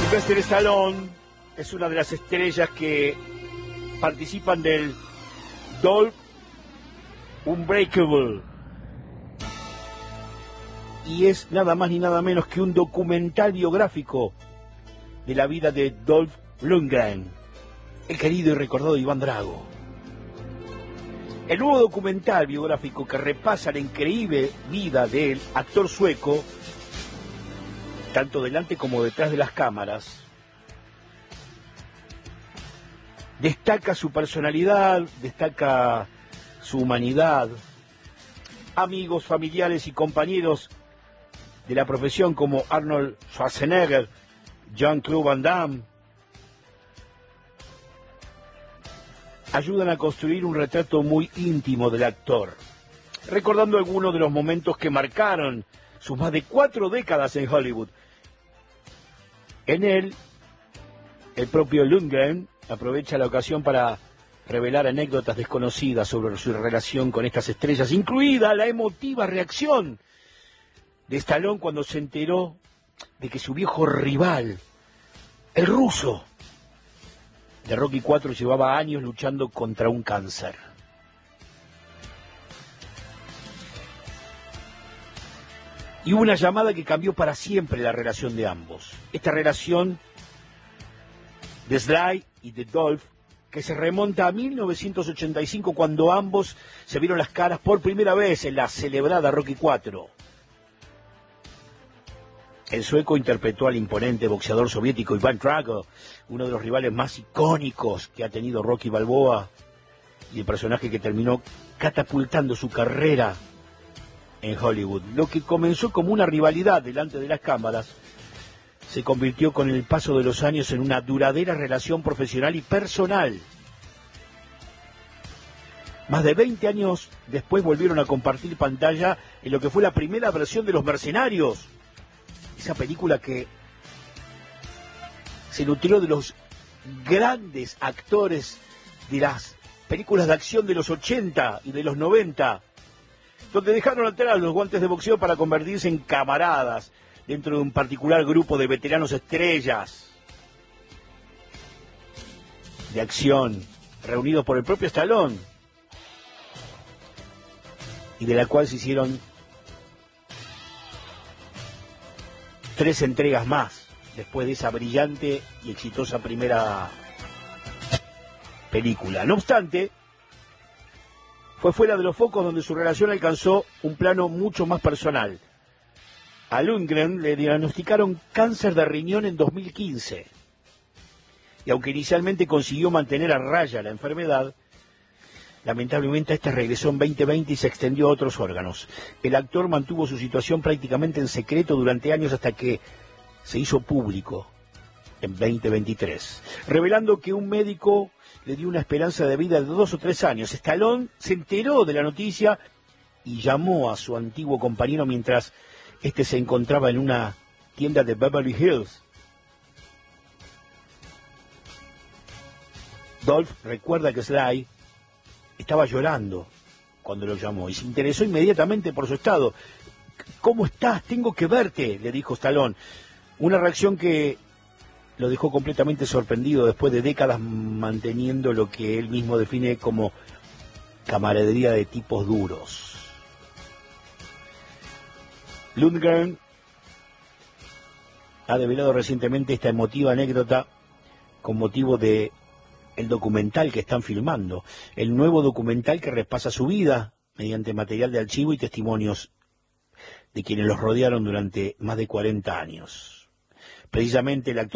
Sylvester Stallone es una de las estrellas que participan del Dolph Unbreakable. Y es nada más ni nada menos que un documental biográfico de la vida de Dolph Lundgren, el querido y recordado Iván Drago. El nuevo documental biográfico que repasa la increíble vida del actor sueco, tanto delante como detrás de las cámaras, destaca su personalidad, destaca su humanidad. Amigos, familiares y compañeros de la profesión como Arnold Schwarzenegger, Jean-Claude Van Damme, ayudan a construir un retrato muy íntimo del actor, recordando algunos de los momentos que marcaron sus más de 4 décadas en Hollywood. En él, el propio Lundgren aprovecha la ocasión para revelar anécdotas desconocidas sobre su relación con estas estrellas, incluida la emotiva reacción de Stallone cuando se enteró de que su viejo rival, el ruso de Rocky IV, llevaba años luchando contra un cáncer. Y hubo una llamada que cambió para siempre la relación de ambos. Esta relación de Sly y de Dolph, que se remonta a 1985, cuando ambos se vieron las caras por primera vez en la celebrada Rocky IV. El sueco interpretó al imponente boxeador soviético Iván Drago, uno de los rivales más icónicos que ha tenido Rocky Balboa, y el personaje que terminó catapultando su carrera en Hollywood. Lo que comenzó como una rivalidad delante de las cámaras se convirtió con el paso de los años en una duradera relación profesional y personal. Más de 20 años después volvieron a compartir pantalla en lo que fue la primera versión de Los Mercenarios, esa película que se nutrió de los grandes actores de las películas de acción de los 80 y de los 90, donde dejaron atrás los guantes de boxeo para convertirse en camaradas dentro de un particular grupo de veteranos estrellas de acción, reunidos por el propio Stallone, y de la cual se hicieron 3 entregas más, después de esa brillante y exitosa primera película. No obstante, fue fuera de los focos donde su relación alcanzó un plano mucho más personal. A Lundgren le diagnosticaron cáncer de riñón en 2015. Y aunque inicialmente consiguió mantener a raya la enfermedad, lamentablemente esta regresó en 2020 y se extendió a otros órganos. El actor mantuvo su situación prácticamente en secreto durante años hasta que se hizo público en 2023, revelando que un médico le dio una esperanza de vida de 2 o 3 años. Stallone se enteró de la noticia y llamó a su antiguo compañero mientras este se encontraba en una tienda de Beverly Hills. Dolph recuerda que Sly estaba llorando cuando lo llamó y se interesó inmediatamente por su estado. ¿Cómo estás? Tengo que verte, le dijo Stallone. Una reacción que lo dejó completamente sorprendido después de décadas manteniendo lo que él mismo define como camaradería de tipos duros. Lundgren ha develado recientemente esta emotiva anécdota con motivo de el documental que están filmando, el nuevo documental que repasa su vida mediante material de archivo y testimonios de quienes los rodearon durante más de 40 años. Precisamente el actor